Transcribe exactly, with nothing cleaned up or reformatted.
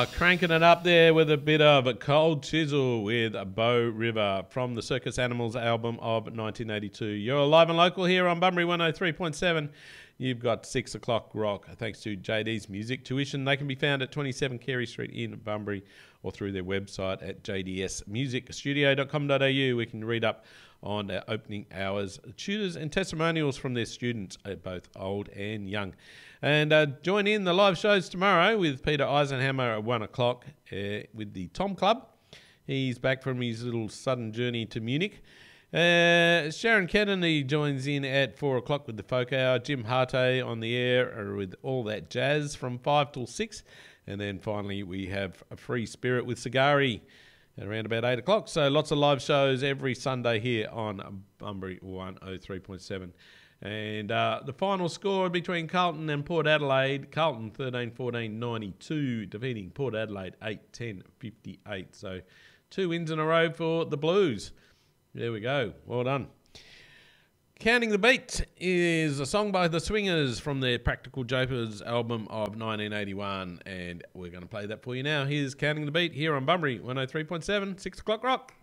Uh, cranking it up there with a bit of a Cold Chisel with Bow River from the Circus Animals album of nineteen eighty-two. You're live and local here on Bunbury one oh three point seven. You've got six o'clock rock thanks to J D's Music Tuition. They can be found at twenty-seven Carey Street in Bunbury or through their website at j d s music studio dot com dot a u. We can read up on our opening hours, tutors and testimonials from their students, both old and young. And uh, join in the live shows tomorrow with Peter Eisenhammer at one o'clock uh, with the Tom Club. He's back from his little sudden journey to Munich. Uh, Sharon Kennedy joins in at four o'clock with the Folk Hour. Jim Harte on the air with all that jazz from five till six. And then finally we have a Free Spirit with Cigari at around about eight o'clock. So lots of live shows every Sunday here on Bunbury one oh three point seven. And uh, the final score between Carlton and Port Adelaide, Carlton thirteen fourteen ninety-two, defeating Port Adelaide eight ten fifty-eight. So two wins in a row for the Blues. There we go. Well done. Counting the Beat is a song by the Swingers from their Practical Jokers album of nineteen eighty-one. And we're going to play that for you now. Here's Counting the Beat here on Bunbury one oh three point seven, six o'clock rock.